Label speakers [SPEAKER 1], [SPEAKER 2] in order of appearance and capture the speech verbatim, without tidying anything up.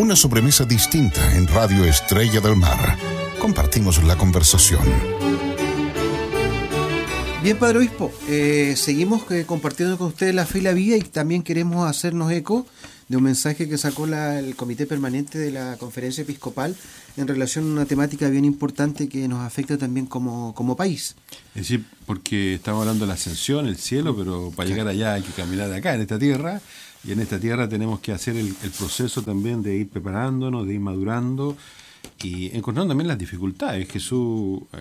[SPEAKER 1] Una sobremesa distinta en Radio Estrella del Mar. Compartimos la conversación.
[SPEAKER 2] Bien, Padre Obispo, eh, seguimos eh, compartiendo con ustedes la fe y la vida, y también queremos hacernos eco de un mensaje que sacó la, el Comité Permanente de la Conferencia Episcopal en relación a una temática bien importante que nos afecta también como, como país.
[SPEAKER 3] Es decir, porque estamos hablando de la ascensión, el cielo, pero para llegar allá hay que caminar de acá, en esta tierra, y en esta tierra tenemos que hacer el, el proceso también de ir preparándonos, de ir madurando y encontrando también las dificultades. Jesús